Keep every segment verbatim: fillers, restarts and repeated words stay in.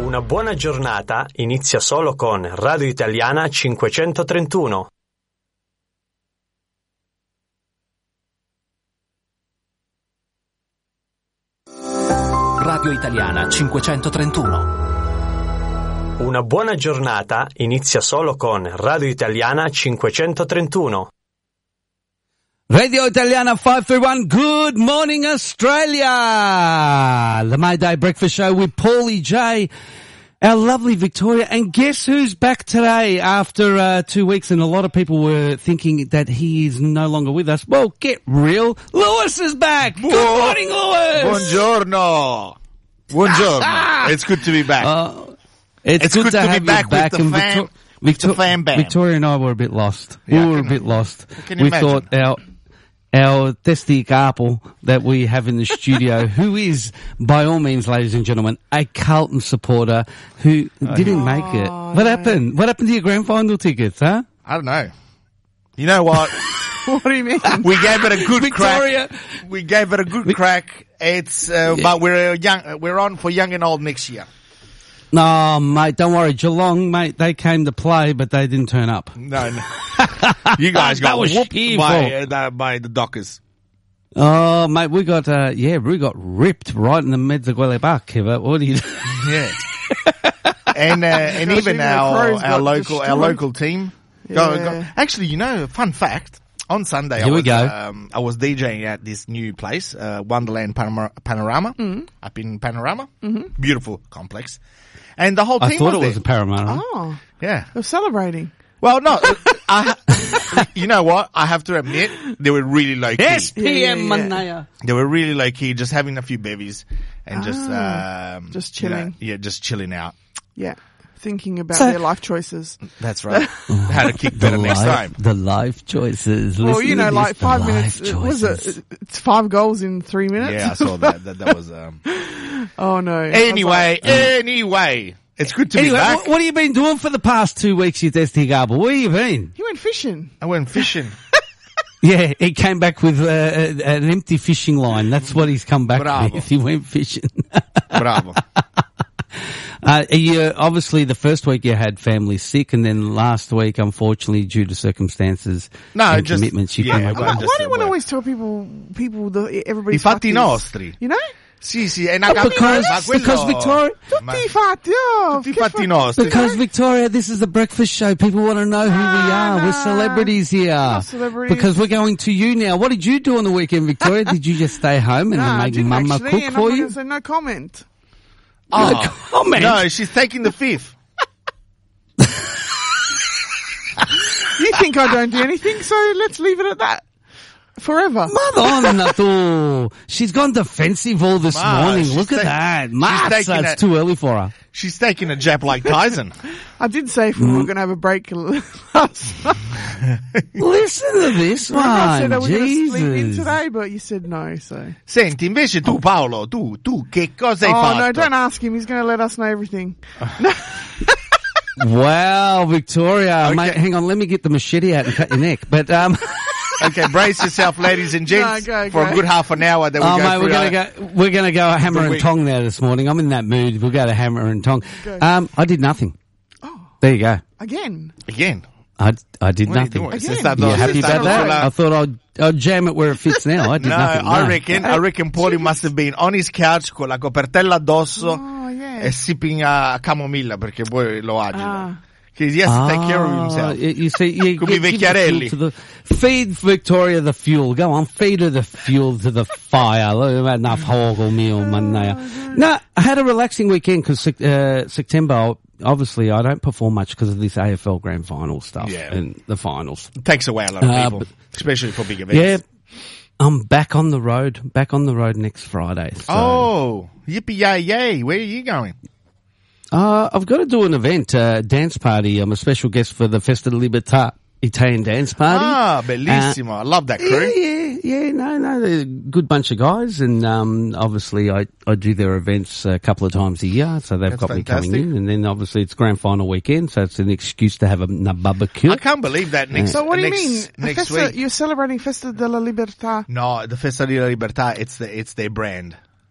Una buona giornata inizia solo con Radio Italiana cinquecentotrentuno. Radio Italiana cinquecentotrentuno. Una buona giornata inizia solo con Radio Italiana cinquecentotrentuno. Radio Italiana five three one, good morning Australia! The Mayday Breakfast Show with Paulie J, our lovely Victoria, and guess who's back today after uh, two weeks, and a lot of people were thinking that he is no longer with us. Well, get real, Lewis is back! Good morning, Lewis! Buongiorno! Buongiorno! It's good to be back. Uh, it's, it's good, good to, to have be back you back. with the and fam, Victor- Victor- the fam bam. Victoria and I were a bit lost. Yeah, we were a can- bit lost. can We imagine. thought our our testicaple that we have in the studio, who is, by all means, ladies and gentlemen, a Carlton supporter who didn't make it. What happened? What happened to your grand final tickets, huh? I don't know. You know what? What do you mean? We gave it a good Victoria. crack. We gave it a good crack. It's, uh, but we're uh, young, we're on for young and old next year. No, mate, don't worry. Geelong, mate, they came to play, but they didn't turn up. No, no. You guys got That was whooped shameful. by, uh, the- by the Dockers. Oh, mate, we got, uh, yeah, we got ripped right in the Mezzaguele Park, Kiva. What do you Yeah. and, uh, and Gosh, even even the our, Crows our got local, our destroyed. local team. Go, Yeah. go. Actually, you know, fun fact. On Sunday, Here I we was, go. Um, I was DJing at this new place, uh, Wonderland Panama- Panorama, Mm-hmm. up in Panorama. Mm-hmm. Beautiful complex. And the whole team I thought was it there. was a Paramount. Oh, Yeah. they're celebrating. Well, no, I, you know what? I have to admit, they were really low key. Yes, P M Yeah, yeah, yeah. Manaya. They were really low key, just having a few bevies and just, um, just you know, chilling. yeah, just chilling out. Yeah, thinking about So- their life choices. That's right. How to kick better next life, time. The life choices. Well, Listen you know, to like this, the five life minutes. Was choices. it? It's five goals in three minutes. Yeah, I saw that. That, that was, um, Oh no. I was anyway, like, anyway, it's good to Anyway, be back. what, what have you been doing for the past two weeks, you Destigable? Where you been? you went fishing. I went fishing. Yeah, he came back with uh, a- an empty fishing line. That's what he's come back Bravo. with. He went fishing. Bravo. Uh, you, obviously, the first week you had family sick, and then last week, unfortunately, due to circumstances No, and just- commitments, you yeah, couldn't I'm go. Why, just why do you want to aware. always tell people, people, the, I everybody's fatti fatties? nostri. You know? Sì, sì, e Oh, because, ma quello- because Victoria, ma- Tutti fatti, oh, tutti che fatti fa- nostri. because Victoria, this is the breakfast show. People want to know who we Nah, are. We're nah. celebrities here. Not celebrities. Because we're going to you now. What did you do on the weekend, Victoria? Did you just stay home and No, I make didn't Mama actually, cook and for I'm you? gonna say no comment. Oh, No comment. No, she's taking the fifth. You think I don't do anything, so let's leave it at that. Forever. Madonna, tu. She's gone defensive all this Ma, morning. she's Look at take- that. she's Massa, taking it's it- too early for her. She's taking a jab like Tyson. I did say if we Mm. were going to have a break last night. Listen to this one. I said I was going to sleep in Jesus. today, but you said no, so. Senti, invece tu, Paolo, tu, tu, che cosa hai Oh fatto? no, don't ask him. He's going to let us know everything. Wow, Victoria. Okay. Mate, hang on. Let me get the machete out and cut your neck. But, um, Okay, brace yourself, ladies and gents, No, go, for go. a good half an hour that we oh go mate, through we're our- gonna go, we're gonna go hammer the and week. tong now this morning. I'm in that mood. We'll go to hammer and tong. Go. Um, I did nothing. Oh, There you go. again. Again. I, I did What are you nothing. doing? Again. It's that- You it's happy that- about that? I thought I'd, I'd jam it where it fits now. I did No, nothing. I no. reckon, I reckon Paulie must have been on his couch con la copertella addosso Oh, yeah. e sipping a camomilla perché poi lo agita. Ah. He has to take care of Ah, himself. You, you see, you Come i give the vecchiarelli. fuel to the, feed Victoria the fuel. Go on, feed her the fuel to the fire. Look at enough hoggle meal, man. No, I had a relaxing weekend because uh, September. Obviously, I don't perform much because of this A F L Grand Final stuff Yeah. and the finals. It takes away a lot of Uh, people, but- especially for big events. Yeah, I'm back on the road. Back on the road next Friday. So. Oh, yippee yay yay! Where are you going? Uh, I've got to do an event, uh, dance party. I'm a special guest for the Festa di Libertà Italian dance party. Ah, bellissimo! I love that crew. Yeah, yeah, yeah. No, no, they're a good bunch of guys, and um, obviously I, I do their events a couple of times a year, so they've That's got fantastic. me coming in, and then obviously it's grand final weekend, so it's an excuse to have a, a barbecue. I can't believe that next. So what do you next, mean? Next Festa, week? you're celebrating Festa della Libertà. No, the Festa di la Libertà. It's the it's their brand.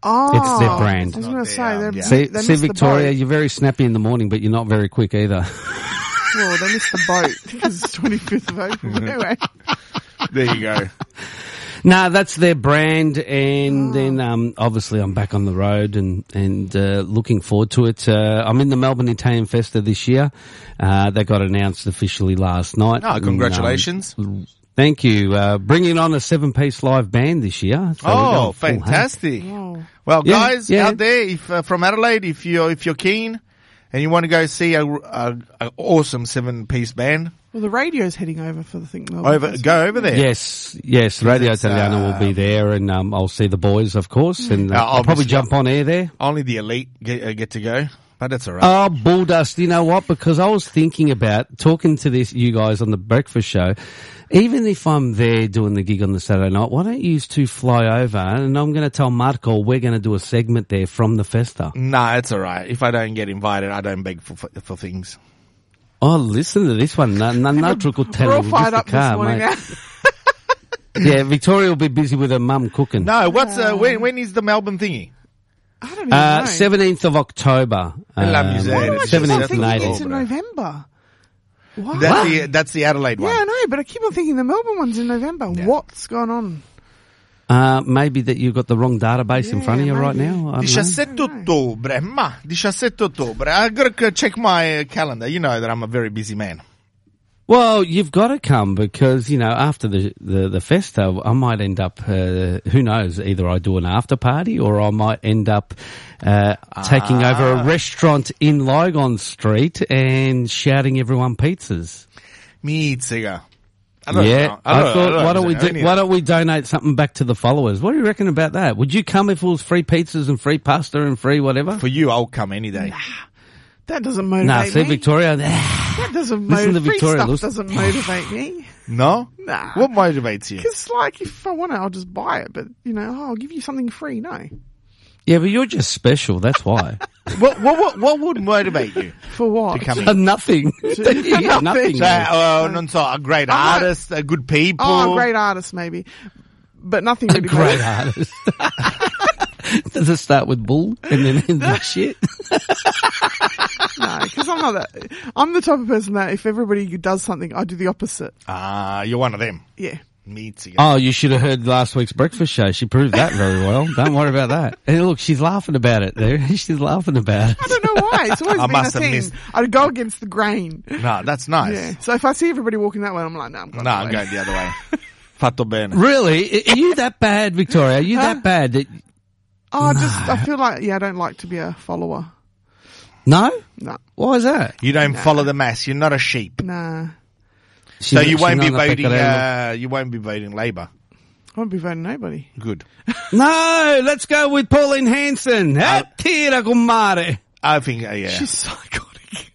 Oh, It's their brand. I was Not going to their, say, um, they're, yeah. See, they see missed the Victoria, boat. you're very snappy in the morning, but you're not very quick either. Well, they missed the boat because it's twenty-fifth of April. Anyway. There you go. No, that's their brand, and then um, obviously I'm back on the road and and uh, looking forward to it. Uh, I'm in the Melbourne Italian Festa this year. Uh, that got announced officially last night. Oh, congratulations. And, um, thank you. Uh, bringing on a seven-piece live band this year. So we're Oh, going full house. fantastic. Oh. Well, Yeah, guys yeah. out there, if uh, from Adelaide, if you're if you're keen and you want to go see a, a, a awesome seven piece band, Well, the radio's heading over for the Think Melbourne. over Festival. go over there. Yes, yes. Radio it's, Italiano uh, will be there, and um, I'll see the boys, of course, and uh, Uh, I'll probably obviously. jump on air there. Only the elite get, uh, get to go, but that's all right. Oh, bull dust. You know what? Because I was thinking about talking to this, you guys on the breakfast show. Even if I'm there doing the gig on the Saturday night, why don't you two fly over? And I'm going to tell Marco we're going to do a segment there from the Festa. Nah, it's all right. If I don't get invited, I don't beg for for, for things. Oh, listen to this one. No, no, no truck will tell We're all you. fired Just up the car, this morning. mate. Now. Yeah, Victoria will be busy with her mum cooking. No, what's uh, when when is the Melbourne thingy? I don't even Uh, know. seventeenth of October. La Um, miseria. Why do I keep on seventeenth and thinking eighteenth. it's in November? What? That's the that's the Adelaide yeah, one. I know, but I keep on thinking the Melbourne one's in November. What's going on? Uh, maybe that you've got the wrong database in Yeah, front of you right maybe. now. I don't know. seventeen ottobre, ma, seventeen ottobre. I gotta check my uh, calendar. You know that I'm a very busy man. Well, you've got to come because, you know, after the, the, the festa, I might end up, uh, who knows, either I do an after party or I might end up, uh, taking over a restaurant in Lygon Street and shouting everyone pizzas. Mizziga. I don't Yeah, know. I, don't- thought, don't why don't we know do, any of why that. don't we donate something back to the followers? What do you reckon about that? Would you come if it was free pizzas and free pasta and free whatever? For you, I'll come any day. That doesn't motivate Nah, see, me. Victoria, That doesn't Listen to motivate. Free Victoria, stuff listen- doesn't motivate me. No? Nah. What motivates you? Because, like, if I want it, I'll just buy it. But, you know, oh, I'll give you something free. No. yeah, but you're just special, that's why. what, what, what, what would motivate you For what? to come Uh, in? nothing. You get nothing. So, uh, non so, a great I'm not- artist, a good people. Oh, a great artist, maybe. But nothing A really great motivates- artist. Does it start with bull and then end with shit? No, because I'm not that. I'm the type of person that if everybody does something, I do the opposite. Ah, you're one of them. Yeah. Mizziga. Oh, you should have heard last week's breakfast show. She proved that very well. Don't worry about that. And look, she's laughing about it there. She's laughing about it. I don't know why. It's always I been a must have thing. missed- I'd go against the grain. No, that's nice. Yeah. So if I see everybody walking that way, I'm like, no, I'm going No, that I'm way. going the other way. Fatto bene. Really? Are you that bad, Victoria? Are you Huh? that bad? That... Oh, I just, I feel like, yeah, I don't like to be a follower. No? No. Why is that? You don't follow the mass. You're not a sheep. Nah. So you She's won't be not a voting, pecorino. uh, you won't be voting Labour. I won't be voting nobody. Good. No, let's go with Pauline Hanson. Uh, Tira con mare. I think, uh, yeah. She's psychotic.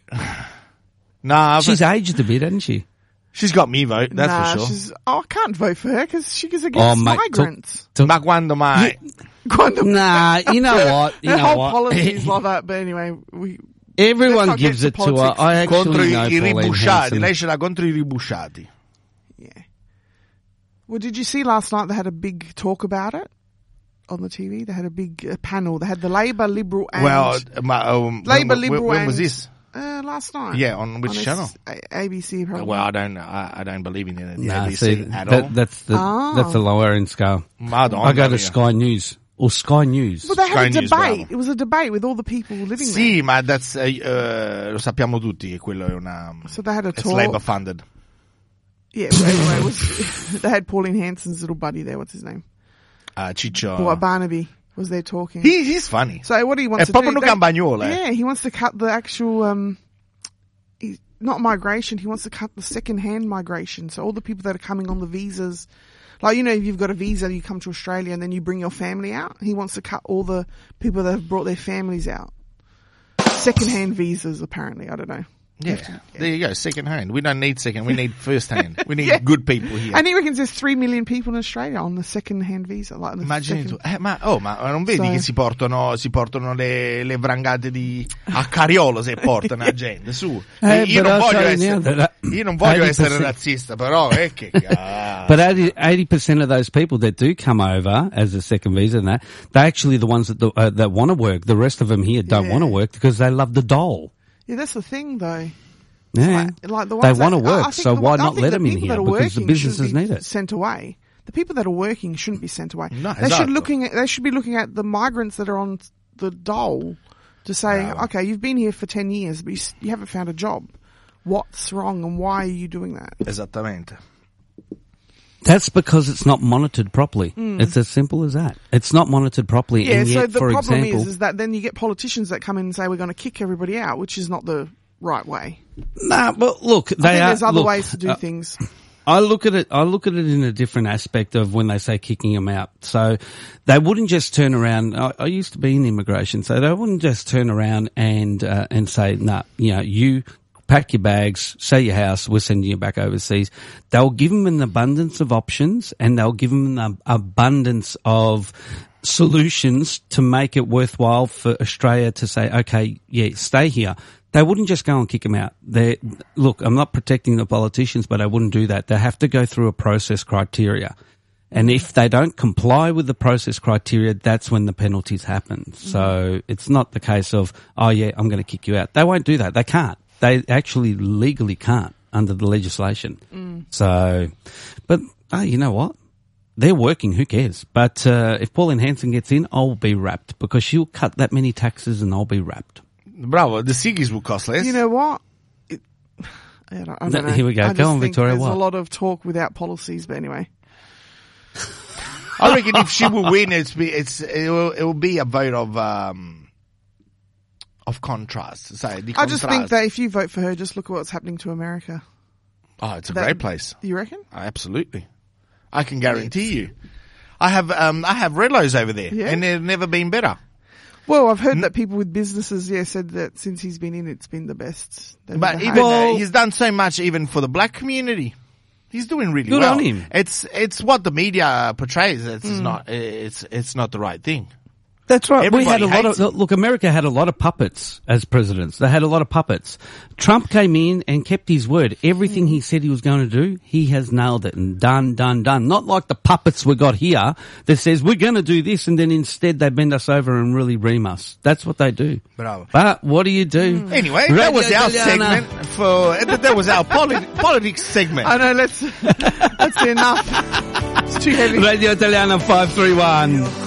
no, I've, She's aged a bit, hasn't she? she's got me vote, that's nah, for sure. she's, oh, I can't vote for her because she goes Oh, against mate, migrants. Ma quando mai? Quando- Nah, you know what? You her know whole what? policy is like that, but anyway, we, Everyone Let's not gives get it to to her. politics. I Contro actually i, know i Pauline ribusciati. Hanson. Lei ce l'ha contro i ribusciati. yeah. Well, did you see last night they had a big talk about it on the T V? They had a big uh, panel. They had the Labour, Liberal and... Well, my, um, Labour, when, Liberal when, when and... was this? Uh, last night. Yeah, on which S- channel? A- ABC probably. Well, I don't, I, I don't believe in the, the Nah, A B C see, at that, all. that's the Oh. that's the lower end scale. Madonna I go to mia. Sky News or Sky News. Well, they had Sky a News, debate. bravo. It was a debate with all the people living Sì, ma that's, uh, uh, lo sappiamo tutti che quello è una... there. So they had a It's talk. Labour funded. Yeah, but anyway, it was, they had Pauline Hanson's little buddy there. What's his name? Uh, Ciccio. Well, Barnaby was there talking. He, he's funny. So what he wants È to proprio do? un they- campagnolo, eh? Yeah, he wants to cut the actual, um, he, not migration. He wants to cut the second-hand migration. So all the people that are coming on the visas, like you know, if you've got a visa, you come to Australia and then you bring your family out. He wants to cut all the people that have brought their families out. Second-hand visas, apparently. I don't know. Yeah, there you go. Second hand. We don't need second. We need first hand. We need Yeah. good people here. And he reckons there's three million people in Australia on the second hand visa. Like the Immagini tu. second- Eh, ma, oh, ma non vedi So- che si portano, si portano le, le vrangate di, a cariolo se portano la gente, su. Eh, io, but non I'll voglio tell you essere, now that, uh, io non voglio eighty essere percent razzista, però, eh, che cazzo. But eighty percent of those people that do come over as a second visa and that, they're actually the ones that, uh, that want to work. The rest of them here don't Yeah. want to work because they love the dole. Yeah, that's the thing though. Yeah. Like, like the They ones want to that- I- I work, think so the why one- I not think let the them in people here? that are Because the working businesses shouldn't be need it. Sent away. The people that are working shouldn't be sent away. No, they esatto. should looking at, they should be looking at the migrants that are on the dole to say, Bravo. okay, you've been here for ten years, but you, s- you haven't found a job. What's wrong and why are you doing that? Esattamente. That's because it's not monitored properly. It's as simple as that. It's not monitored properly. Yeah, and so yet, the for problem example, is, is that then you get politicians that come in and say we're going to kick everybody out, which is not the right way. nah, but look, I they think are. there's other look, ways to do uh, things. I look at it. I look at it in a different aspect of when they say kicking them out. So they wouldn't just turn around. I, I used to be in immigration, so they wouldn't just turn around and uh, and say, "No, you know, you pack your bags, sell your house, we're sending you back overseas." They'll give them an abundance of options, and they'll give them an abundance of solutions to make it worthwhile for Australia to say, "Okay, yeah, stay here." They wouldn't just go and kick them out. They look, I'm not protecting the politicians, but I wouldn't do that. They have to go through a process criteria. And if they don't comply with the process criteria, that's when the penalties happen. So it's not the case of, oh yeah, I'm going to kick you out. They won't do that. They can't. They actually legally can't under the legislation. So, but oh, you know what? They're working. Who cares? But uh, if Pauline Hanson gets in, I'll be wrapped because she'll cut that many taxes and I'll be wrapped. Bravo, the ciggies will cost less. You know what? It, I don't, I don't know. Here we go. I Go just on, think Victoria, There's what? a lot of talk without policies, but anyway. I reckon if she will win, it's be, it's it will, it will be a vote of um of contrast. Say, the I just think contrast. that if you vote for her, just look at what's happening to America. Oh, it's a that- great place. You reckon? Absolutely, I can guarantee you. I have um I have Redlows over there, Yeah. and they've never been better. Well, I've heard that people with businesses, yeah, said that since he's been in, it's been the best. they've But ever even had. uh, he's done so much even for the black community. He's doing really Good well. on him. It's it's what the media portrays. It's Hmm. not it's it's not the right thing. That's right. we had Everybody a lot hates of, look, America had a lot of puppets as presidents. They had a lot of puppets. Trump came in and kept his word. Everything he said he was going to do, he has nailed it and done, done, done. Not like the puppets we got here that says we're going to do this and then instead they bend us over and really ream us. That's what they do. Bravo. But what do you do? Anyway, Radio that was our Italiana. segment for that that was our polit- politics segment. I know, let's, that's enough. It's too heavy. Radio Italiana five three one.